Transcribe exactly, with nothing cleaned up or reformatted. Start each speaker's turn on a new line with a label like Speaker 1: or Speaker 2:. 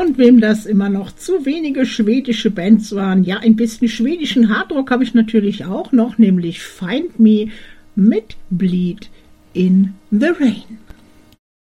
Speaker 1: Und wem das immer noch zu wenige schwedische Bands waren, ja, ein bisschen schwedischen Hardrock habe ich natürlich auch noch, nämlich Find Me mit Bleed in the Rain.